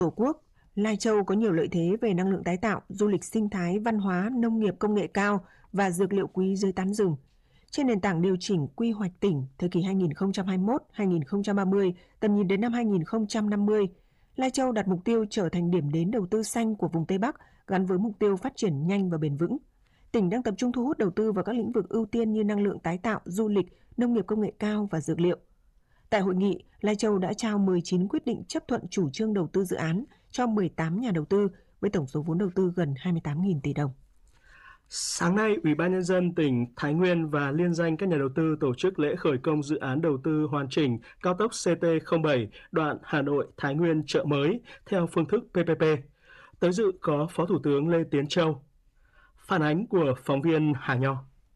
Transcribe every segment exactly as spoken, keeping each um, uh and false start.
Tổ quốc, Lai Châu có nhiều lợi thế về năng lượng tái tạo, du lịch sinh thái, văn hóa, nông nghiệp công nghệ cao và dược liệu quý dưới tán rừng. Trên nền tảng điều chỉnh quy hoạch tỉnh thời kỳ hai nghìn không trăm hai mươi mốt đến hai nghìn không trăm ba mươi, tầm nhìn đến năm hai nghìn không trăm năm mươi, Lai Châu đặt mục tiêu trở thành điểm đến đầu tư xanh của vùng Tây Bắc gắn với mục tiêu phát triển nhanh và bền vững. Tỉnh đang tập trung thu hút đầu tư vào các lĩnh vực ưu tiên như năng lượng tái tạo, du lịch, nông nghiệp công nghệ cao và dược liệu. Tại hội nghị, Lai Châu đã trao mười chín quyết định chấp thuận chủ trương đầu tư dự án cho mười tám nhà đầu tư với tổng số vốn đầu tư gần hai mươi tám nghìn tỷ đồng. Sáng nay, Ủy ban Nhân dân tỉnh Thái Nguyên và liên danh các nhà đầu tư tổ chức lễ khởi công dự án đầu tư hoàn chỉnh cao tốc C T không bảy đoạn Hà Nội - Thái Nguyên - Chợ Mới theo phương thức P P P. Tới dự có Phó Thủ tướng Lê Tiến Châu. Phản ánh của phóng viên Hà Nho.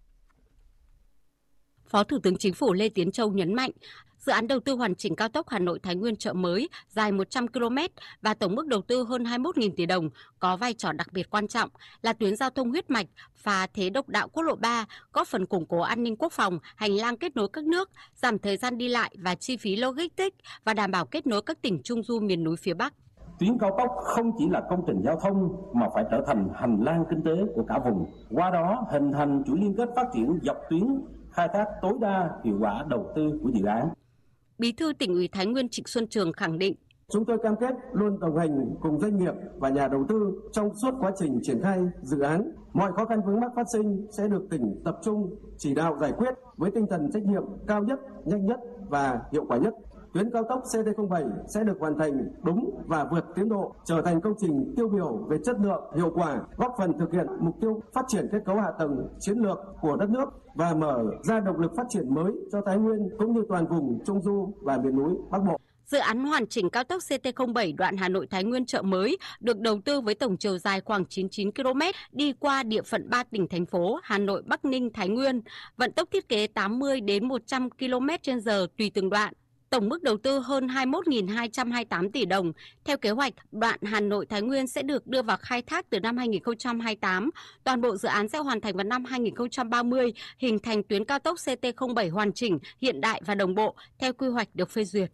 Phó Thủ tướng Chính phủ Lê Tiến Châu nhấn mạnh, dự án đầu tư hoàn chỉnh cao tốc Hà Nội - Thái Nguyên - Chợ Mới dài một trăm ki lô mét và tổng mức đầu tư hơn hai mươi mốt nghìn tỷ đồng có vai trò đặc biệt quan trọng, là tuyến giao thông huyết mạch phá thế độc đạo quốc lộ ba, góp phần củng cố an ninh quốc phòng, hành lang kết nối các nước, giảm thời gian đi lại và chi phí logistics và đảm bảo kết nối các tỉnh Trung du miền núi phía Bắc. Tuyến cao tốc không chỉ là công trình giao thông mà phải trở thành hành lang kinh tế của cả vùng. Qua đó hình thành chuỗi liên kết phát triển dọc tuyến, khai thác tối đa hiệu quả đầu tư của dự án. Bí thư Tỉnh ủy Thái Nguyên Trịnh Xuân Trường khẳng định, chúng tôi cam kết luôn đồng hành cùng doanh nghiệp và nhà đầu tư trong suốt quá trình triển khai dự án. Mọi khó khăn vướng mắc phát sinh sẽ được tỉnh tập trung chỉ đạo giải quyết với tinh thần trách nhiệm cao nhất, nhanh nhất và hiệu quả nhất. Tuyến cao tốc C T không bảy sẽ được hoàn thành đúng và vượt tiến độ, trở thành công trình tiêu biểu về chất lượng, hiệu quả, góp phần thực hiện mục tiêu phát triển kết cấu hạ tầng chiến lược của đất nước và mở ra động lực phát triển mới cho Thái Nguyên cũng như toàn vùng Trung du và miền núi Bắc Bộ. Dự án hoàn chỉnh cao tốc C T không bảy đoạn Hà Nội - Thái Nguyên - Chợ Mới được đầu tư với tổng chiều dài khoảng chín mươi chín ki lô mét, đi qua địa phận ba tỉnh thành phố Hà Nội, Bắc Ninh, Thái Nguyên, vận tốc thiết kế tám mươi đến một trăm ki lô mét trên giờ tùy từng đoạn. Tổng mức đầu tư hơn hai mươi mốt nghìn hai trăm hai mươi tám tỷ đồng. Theo kế hoạch, đoạn Hà Nội - Thái Nguyên sẽ được đưa vào khai thác từ năm hai nghìn không trăm hai mươi tám. Toàn bộ dự án sẽ hoàn thành vào năm hai nghìn không trăm ba mươi, hình thành tuyến cao tốc C T không bảy hoàn chỉnh, hiện đại và đồng bộ theo quy hoạch được phê duyệt.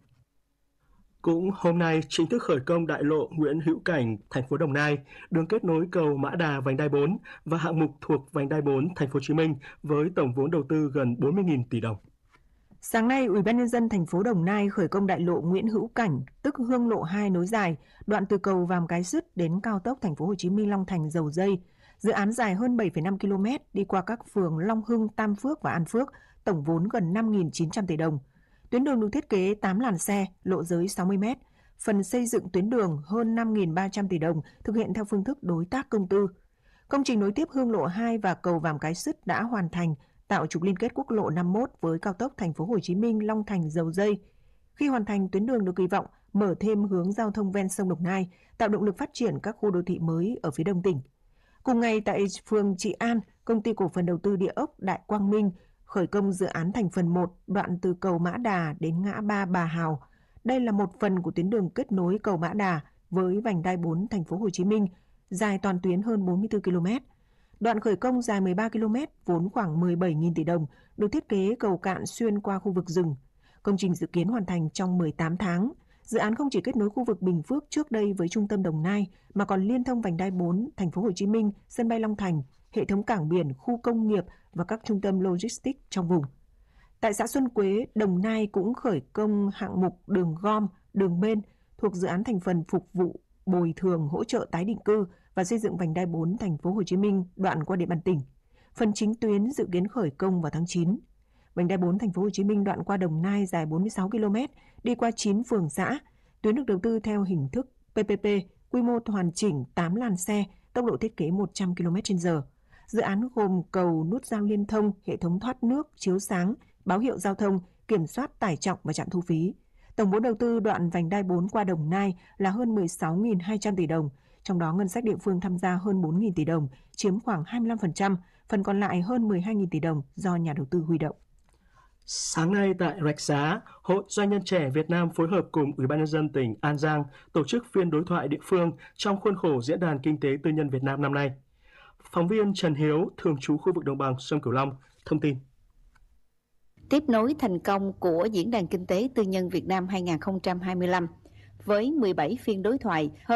Cũng hôm nay, chính thức khởi công đại lộ Nguyễn Hữu Cảnh, thành phố Đồng Nai, đường kết nối cầu Mã Đà vành đai bốn và hạng mục thuộc vành đai bốn thành phố Hồ Chí Minh với tổng vốn đầu tư gần bốn mươi nghìn tỷ đồng. Sáng nay, Ủy ban Nhân dân thành phố Đồng Nai khởi công đại lộ Nguyễn Hữu Cảnh, tức Hương lộ hai nối dài, đoạn từ cầu Vàm Cái Sứt đến cao tốc thành phố Hồ Chí Minh Long Thành Dầu Dây. Dự án dài hơn bảy phẩy năm ki lô mét, đi qua các phường Long Hưng, Tam Phước và An Phước, tổng vốn gần năm nghìn chín trăm tỷ đồng. Tuyến đường được thiết kế tám làn xe, lộ giới sáu mươi mét. Phần xây dựng tuyến đường hơn năm nghìn ba trăm tỷ đồng, thực hiện theo phương thức đối tác công tư. Công trình nối tiếp Hương lộ hai và cầu Vàm Cái Sứt đã hoàn thành, tạo trục liên kết quốc lộ năm mươi mốt với cao tốc thành phố Hồ Chí Minh Long Thành Dầu Dây. Khi hoàn thành, tuyến đường được kỳ vọng mở thêm hướng giao thông ven sông Đồng Nai, tạo động lực phát triển các khu đô thị mới ở phía đông tỉnh. Cùng ngày tại phường Trị An, Công ty cổ phần đầu tư địa ốc Đại Quang Minh khởi công dự án thành phần một, đoạn từ cầu Mã Đà đến ngã ba Bà Hào. Đây là một phần của tuyến đường kết nối cầu Mã Đà với vành đai bốn thành phố Hồ Chí Minh, dài toàn tuyến hơn bốn mươi tư ki lô mét. Đoạn khởi công dài mười ba ki lô mét, vốn khoảng mười bảy nghìn tỷ đồng, được thiết kế cầu cạn xuyên qua khu vực rừng. Công trình dự kiến hoàn thành trong mười tám tháng. Dự án không chỉ kết nối khu vực Bình Phước trước đây với trung tâm Đồng Nai, mà còn liên thông vành đai bốn, thành phố Hồ Chí Minh, sân bay Long Thành, hệ thống cảng biển, khu công nghiệp và các trung tâm logistics trong vùng. Tại xã Xuân Quế, Đồng Nai cũng khởi công hạng mục đường gom, đường bên thuộc dự án thành phần phục vụ bồi thường hỗ trợ tái định cư và xây dựng vành đai bốn thành phố Hồ Chí Minh đoạn qua địa bàn tỉnh. Phần chính tuyến dự kiến khởi công vào tháng chín. Vành đai bốn thành phố Hồ Chí Minh đoạn qua Đồng Nai dài bốn mươi sáu ki lô mét, đi qua chín phường xã. Tuyến được đầu tư theo hình thức P P P, quy mô hoàn chỉnh tám làn xe, tốc độ thiết kế một trăm ki lô mét trên giờ. Dự án gồm cầu nút giao liên thông, hệ thống thoát nước, chiếu sáng, báo hiệu giao thông, kiểm soát tải trọng và trạm thu phí. Tổng vốn đầu tư đoạn vành đai bốn qua Đồng Nai là hơn mười sáu nghìn hai trăm tỷ đồng, trong đó ngân sách địa phương tham gia hơn bốn nghìn tỷ đồng, chiếm khoảng hai mươi lăm phần trăm, phần còn lại hơn mười hai nghìn tỷ đồng do nhà đầu tư huy động. Sáng nay tại Rạch Giá, Hội Doanh nhân trẻ Việt Nam phối hợp cùng Ủy ban Nhân dân tỉnh An Giang tổ chức phiên đối thoại địa phương trong khuôn khổ Diễn đàn Kinh tế Tư nhân Việt Nam năm nay. Phóng viên Trần Hiếu, thường trú khu vực đồng bằng sông Cửu Long, thông tin. Tiếp nối thành công của Diễn đàn Kinh tế Tư nhân Việt Nam hai không hai lăm, với mười bảy phiên đối thoại.